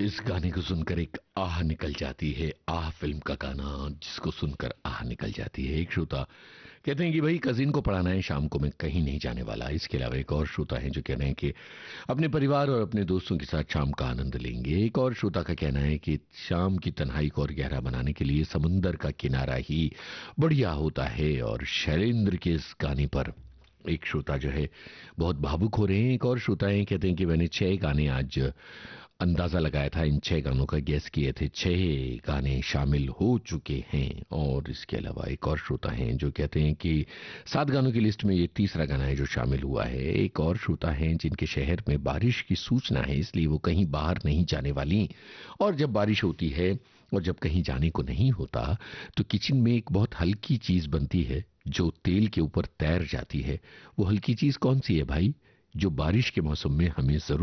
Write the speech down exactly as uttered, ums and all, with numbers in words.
इस गाने को सुनकर एक आह निकल जाती है। आह फिल्म का गाना जिसको सुनकर आह निकल जाती है। एक श्रोता कहते हैं कि भाई कजिन को पढ़ाना है, शाम को मैं कहीं नहीं जाने वाला। इसके अलावा एक और श्रोता है जो कह रहे हैं कि अपने परिवार और अपने दोस्तों के साथ शाम का आनंद लेंगे। एक और श्रोता का कहना है कि शाम की तन्हाई को और गहरा बनाने के लिए समुंदर का किनारा ही बढ़िया होता है। और शैलेंद्र के इस गाने पर एक श्रोता जो है बहुत भावुक हो रहे हैं। एक और श्रोता है कहते हैं कि मैंने छह गाने आज अंदाजा लगाया था, इन छह गानों का गेस किए थे, छह गाने शामिल हो चुके हैं। और इसके अलावा एक और श्रोता हैं जो कहते हैं कि सात गानों की लिस्ट में ये तीसरा गाना है जो शामिल हुआ है। एक और श्रोता हैं जिनके शहर में बारिश की सूचना है, इसलिए वो कहीं बाहर नहीं जाने वाली। और जब बारिश होती है और जब कहीं जाने को नहीं होता तो किचन में एक बहुत हल्की चीज बनती है जो तेल के ऊपर तैर जाती है। वो हल्की चीज कौन सी है भाई, जो बारिश के मौसम में हमें जरूर